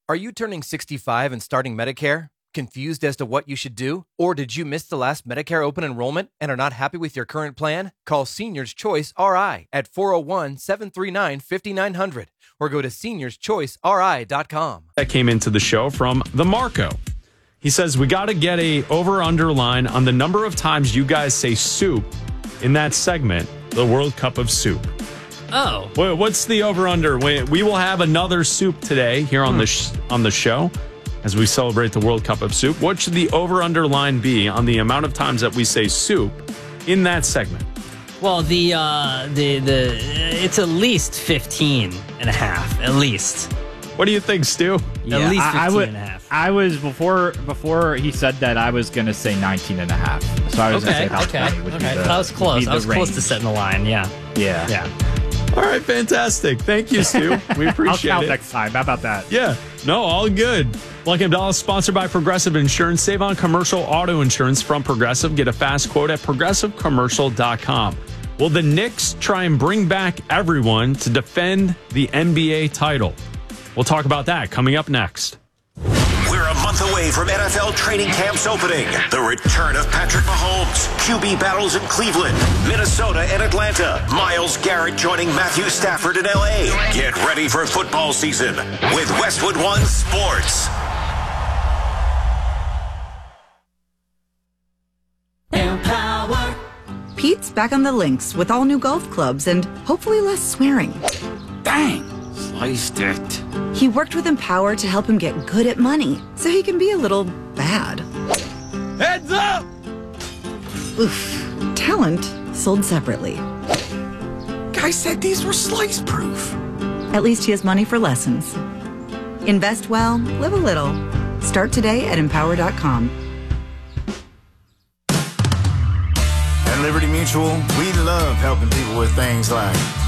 Are you turning 65 and starting Medicare? Confused as to what you should do? Or did you miss the last Medicare open enrollment and are not happy with your current plan? Call Seniors Choice RI at 401-739-5900 or go to seniorschoiceri.com. That came into the show from the Marco. He says, we got to get a over-under line on the number of times you guys say soup in that segment, the World Cup of Soup. Oh. What's the over-under? We will have another soup today here on the show as we celebrate the World Cup of Soup. What should the over-under line be on the amount of times that we say soup in that segment? Well, it's at least 15 and a half, at least. What do you think, Stu? Yeah, at least 15 and a half. I was, before he said that, I was going to say 19 and a half. So I was going to say about 20 would be the, but I was close. I was close to setting the line, yeah. Yeah. All right, fantastic. Thank you, Stu. We appreciate I'll count it. next time. How about that? Yeah. No, all good. Lucky Abdallah is sponsored by Progressive Insurance. Save on commercial auto insurance from Progressive. Get a fast quote at progressivecommercial.com. Will the Knicks try and bring back everyone to defend the NBA title? We'll talk about that coming up next. We're a month away from NFL training camps opening. The return of Patrick Mahomes, QB battles in Cleveland, Minnesota, and Atlanta. Myles Garrett joining Matthew Stafford in L.A. Get ready for football season with Westwood One Sports. Empower. Pete's back on the links with all new golf clubs and hopefully less swearing. Dang, sliced it. He worked with Empower to help him get good at money so he can be a little bad. Heads up! Oof. Talent sold separately. Guy said these were slice proof. At least he has money for lessons. Invest well, live a little. Start today at empower.com. At Liberty Mutual, we love helping people with things like